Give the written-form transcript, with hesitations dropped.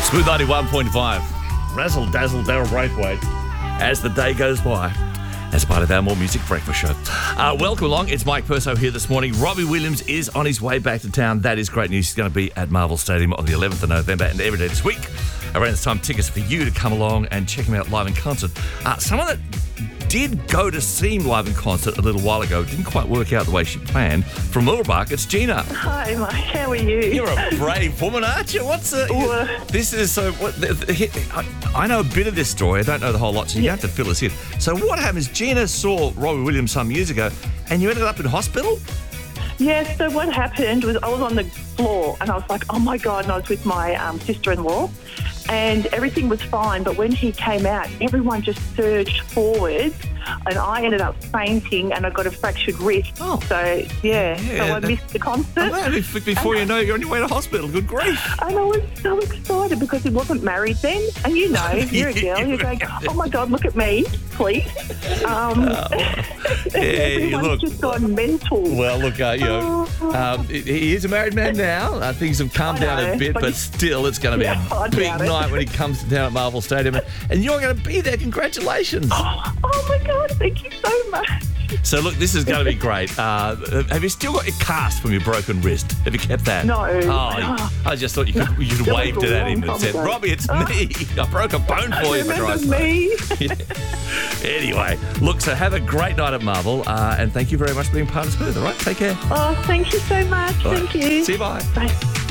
Smooth 91.5. Razzle dazzle Daryl Braithwaite as the day goes by as part of our More Music Breakfast Show. Welcome along. It's Mike Perso here this morning. Robbie Williams is on his way back to town. That is great news. He's going to be at Marvel Stadium on the 11th of November and every day this week. Around this time, tickets for you to come along and check him out live in concert. Someone that did go to see him live in concert a little while ago. Didn't quite work out the way she planned. From Mooroolbark, it's Gina. Hi, Mike. How are you? You're a brave woman, aren't you? This is so... I know a bit of this story. I don't know the whole lot, so you have to fill us in. So what happened is Gina saw Robbie Williams some years ago and you ended up in hospital? Yeah, so what happened was I was on the floor and I was like, oh my God, and I was with my sister-in-law and everything was fine. But when he came out, everyone just surged forward and I ended up fainting and I got a fractured wrist. Oh. So, so I missed the concert. Before you know, you're on your way to hospital. Good grief. And I was so excited because he wasn't married then. And you know, you're a girl, you're going, oh my God, look at me, please. Everyone's just gone mental. Well, look, he is a married man now. Things have calmed down a bit, but still, it's going to be a big night when he comes to town at Marvel Stadium. And you're going to be there. Congratulations. Oh my God, thank you so much. So, look, this is going to be great. Have you still got your cast from your broken wrist? Have you kept that? No. I just thought you could have waved it at him and said, Robbie, it's me. I broke a bone for you, for Christ's sake. Anyway, look, so have a great night at Marvel, and thank you very much for being part of Smooth, all right? Take care. Oh, thank you so much. Thank you. See you, bye. Bye.